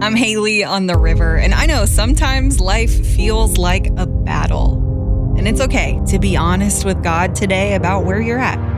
I'm Haley on the river, and I know sometimes life feels like a battle. And it's okay to be honest with God today about where you're at.